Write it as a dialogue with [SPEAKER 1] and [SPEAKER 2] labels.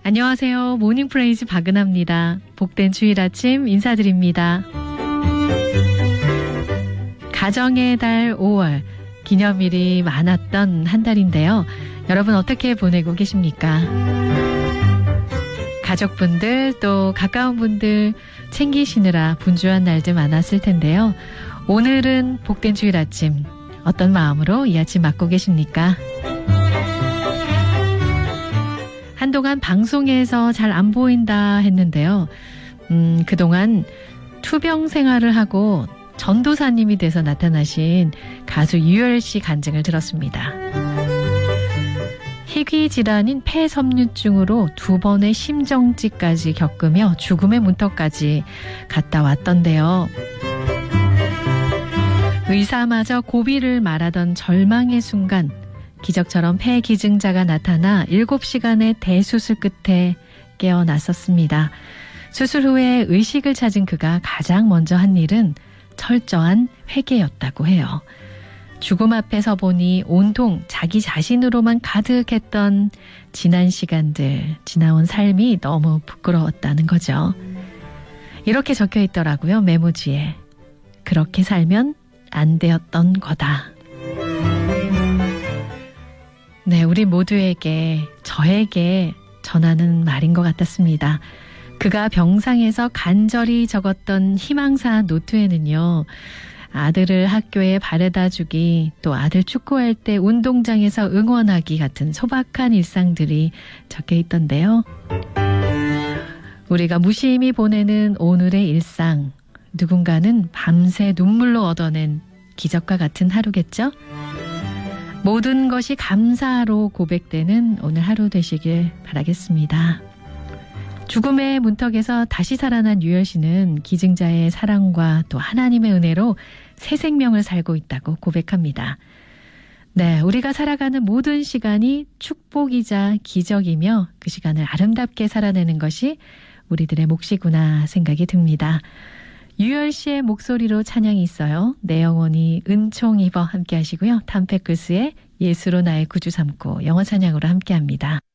[SPEAKER 1] 안녕하세요. 모닝프레이즈 박은하입니다. 복된 주일 아침 인사드립니다. 가정의 달 5월 기념일이 많았던 한 달인데요. 여러분 어떻게 보내고 계십니까? 가족분들 또 가까운 분들 챙기시느라 분주한 날들 많았을 텐데요. 오늘은 복된 주일 아침 어떤 마음으로 이 아침 맞고 계십니까? 한동안 방송에서 잘 안 보인다 했는데요. 그동안 투병 생활을 하고 전도사님이 돼서 나타나신 가수 유열 씨 간증을 들었습니다. 희귀 질환인 폐섬유증으로 2번의 심정지까지 겪으며 죽음의 문턱까지 갔다 왔던데요. 의사마저 고비를 말하던 절망의 순간 기적처럼 폐기증자가 나타나 7시간의 대수술 끝에 깨어났었습니다. 수술 후에 의식을 찾은 그가 가장 먼저 한 일은 철저한 회개였다고 해요. 죽음 앞에 서 보니 온통 자기 자신으로만 가득했던 지난 시간들, 지나온 삶이 너무 부끄러웠다는 거죠. 이렇게 적혀 있더라고요, 메모지에. 그렇게 살면 안 되었던 거다. 네, 우리 모두에게, 저에게 전하는 말인 것 같았습니다. 그가 병상에서 간절히 적었던 희망사 노트에는요. 아들을 학교에 바래다 주기, 또 아들 축구할 때 운동장에서 응원하기 같은 소박한 일상들이 적혀 있던데요. 우리가 무심히 보내는 오늘의 일상, 누군가는 밤새 눈물로 얻어낸 기적과 같은 하루겠죠? 모든 것이 감사로 고백되는 오늘 하루 되시길 바라겠습니다. 죽음의 문턱에서 다시 살아난 유열 씨는 기증자의 사랑과 또 하나님의 은혜로 새 생명을 살고 있다고 고백합니다. 네, 우리가 살아가는 모든 시간이 축복이자 기적이며 그 시간을 아름답게 살아내는 것이 우리들의 몫이구나 생각이 듭니다. 유열 씨의 목소리로 찬양이 있어요. 내 영혼이 은총 입어 함께 하시고요. 탐패크스의 예수로 나의 구주 삼고 영어 찬양으로 함께 합니다.